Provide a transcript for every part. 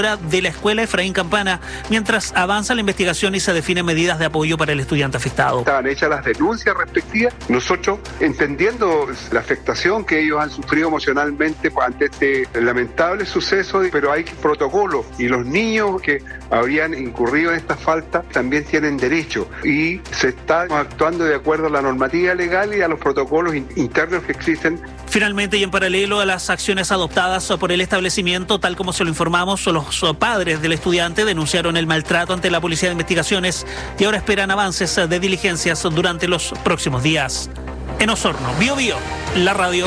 de la escuela Efraín Campana, mientras avanza la investigación y se definen medidas de apoyo para el estudiante afectado. Estaban hechas las denuncias respectivas, nosotros entendiendo la afectación que ellos han sufrido emocionalmente ante este lamentable suceso, pero hay protocolos y los niños que habrían incurrido en esta falta también tienen derecho y se está actuando de acuerdo a la normativa legal y a los protocolos internos que existen. Finalmente, y en paralelo a las acciones adoptadas por el establecimiento, tal como se lo informamos, los padres del estudiante denunciaron el maltrato ante la Policía de Investigaciones y ahora esperan avances de diligencias durante los próximos días. En Osorno, Bío Bío, la radio.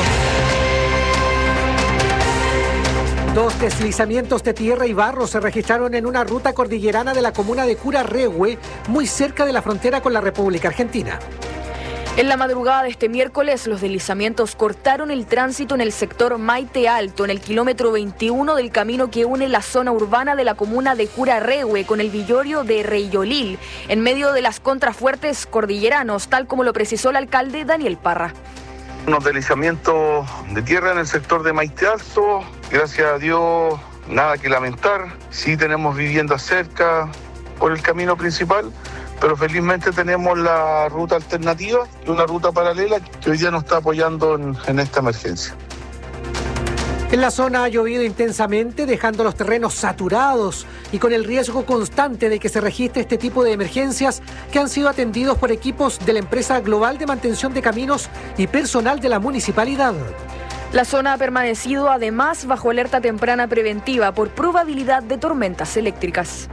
2 deslizamientos de tierra y barro se registraron en una ruta cordillerana de la comuna de Curarrehue, muy cerca de la frontera con la República Argentina. En la madrugada de este miércoles, los deslizamientos cortaron el tránsito en el sector Maite Alto, en el kilómetro 21 del camino que une la zona urbana de la comuna de Curarrehue con el villorio de Reyolil, en medio de las contrafuertes cordilleranos, tal como lo precisó el alcalde Daniel Parra. Unos deslizamientos de tierra en el sector de Maite Alto, gracias a Dios, nada que lamentar. Sí tenemos viviendas cerca por el camino principal, pero felizmente tenemos la ruta alternativa y una ruta paralela que hoy día nos está apoyando en esta emergencia. En la zona ha llovido intensamente, dejando los terrenos saturados y con el riesgo constante de que se registre este tipo de emergencias que han sido atendidos por equipos de la empresa global de mantención de caminos y personal de la municipalidad. La zona ha permanecido además bajo alerta temprana preventiva por probabilidad de tormentas eléctricas.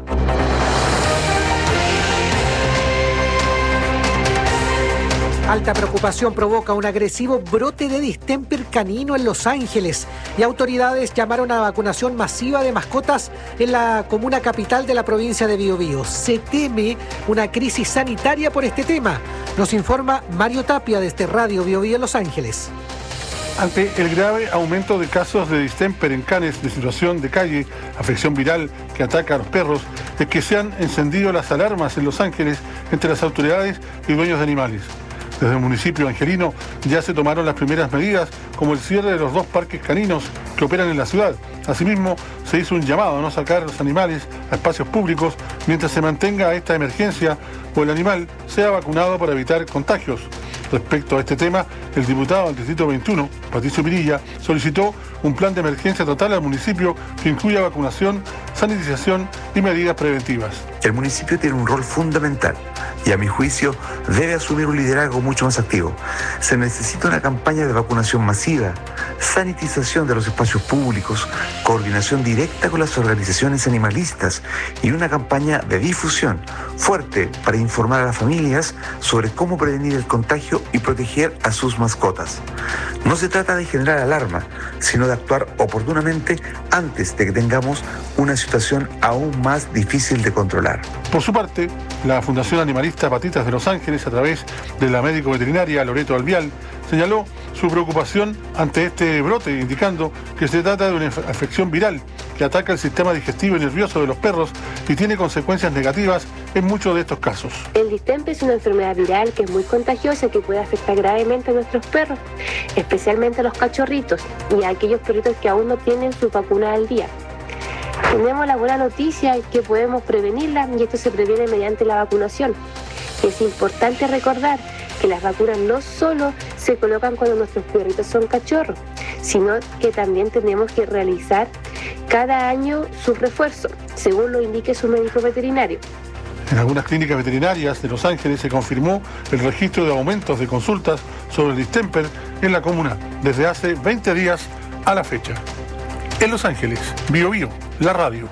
Alta preocupación provoca un agresivo brote de distemper canino en Los Ángeles y autoridades llamaron a vacunación masiva de mascotas en la comuna capital de la provincia de Biobío. Se teme una crisis sanitaria por este tema. Nos informa Mario Tapia desde Radio Biobío Los Ángeles. Ante el grave aumento de casos de distemper en canes de situación de calle, afección viral que ataca a los perros, es que se han encendido las alarmas en Los Ángeles entre las autoridades y dueños de animales. Desde el municipio angelino ya se tomaron las primeras medidas, como el cierre de los 2 parques caninos que operan en la ciudad. Asimismo, se hizo un llamado a no sacar a los animales a espacios públicos mientras se mantenga esta emergencia o el animal sea vacunado para evitar contagios. Respecto a este tema, el diputado del Distrito 21, Patricio Pirilla, solicitó un plan de emergencia total al municipio que incluya vacunación, sanitización y medidas preventivas. El municipio tiene un rol fundamental y, a mi juicio, debe asumir un liderazgo mucho más activo. Se necesita una campaña de vacunación masiva, sanitización de los espacios públicos, coordinación directa con las organizaciones animalistas y una campaña de difusión fuerte para informar a las familias sobre cómo prevenir el contagio y proteger a sus mascotas. No se trata de generar alarma, sino de actuar oportunamente antes de que tengamos una situación aún más difícil de controlar. Por su parte, la Fundación Animalista Patitas de Los Ángeles, a través de la médico veterinaria Loreto Albial, señaló su preocupación ante este brote, indicando que se trata de una afección viral que ataca el sistema digestivo y nervioso de los perros y tiene consecuencias negativas en muchos de estos casos. El distemper es una enfermedad viral que es muy contagiosa, que puede afectar gravemente a nuestros perros, especialmente a los cachorritos y a aquellos perritos que aún no tienen su vacuna al día. Tenemos la buena noticia que podemos prevenirla y esto se previene mediante la vacunación. Es importante recordar que las vacunas no solo se colocan cuando nuestros perritos son cachorros, sino que también tenemos que realizar cada año su refuerzo, según lo indique su médico veterinario. En algunas clínicas veterinarias de Los Ángeles se confirmó el registro de aumentos de consultas sobre el distemper en la comuna desde hace 20 días a la fecha. En Los Ángeles, Bío Bío, la radio.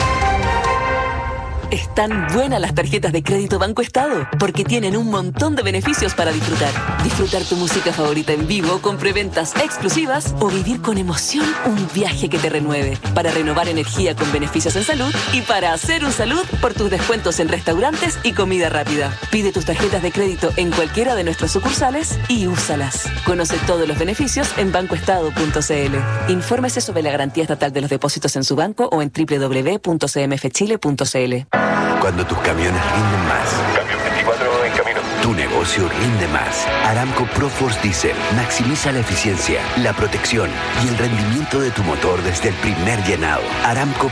Están buenas las tarjetas de crédito Banco Estado porque tienen un montón de beneficios para disfrutar. Disfrutar tu música favorita en vivo con preventas exclusivas o vivir con emoción un viaje que te renueve. Para renovar energía con beneficios en salud y para hacer un salud por tus descuentos en restaurantes y comida rápida. Pide tus tarjetas de crédito en cualquiera de nuestras sucursales y úsalas. Conoce todos los beneficios en bancoestado.cl. Infórmese sobre la garantía estatal de los depósitos en su banco o en www.cmfchile.cl. Cuando tus camiones rinden más. Camión 24 en camino. Tu negocio rinde más. Aramco ProForce Diesel maximiza la eficiencia, la protección y el rendimiento de tu motor desde el primer llenado. Aramco